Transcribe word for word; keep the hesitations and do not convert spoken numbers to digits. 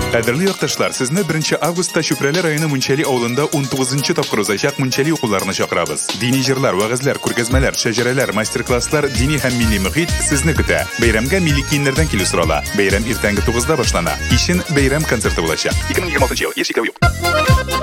Qadrli yurttaşlar, sizni birinchi avgustda Şükrəli rayoni Munchali ovulunda o'n to'qqizinchi topqir o'zashaq Munchali o'quvlarini chaqiramiz. Diniy jirlar, va'zlar, ko'rgazmalar, shajaralar, master-klasslar, diniy ham milliy muhit sizni kuta. Bayramga milliy kiyimlardan kelisrola. Bayram ertangi to'qqizda boshlana. Ishin bayram konserti bo'lacak. ikki ming yigirma oltinchi yil, hech yo'q.